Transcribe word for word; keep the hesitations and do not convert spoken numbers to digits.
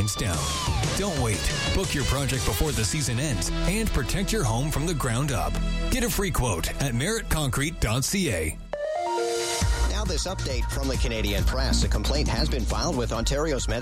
winds down. Don't wait. Book your project before the season ends and protect your home from the ground up. Get a free quote at merit concrete dot c a. Now this update from the Canadian Press. A complaint has been filed with Ontario's Med-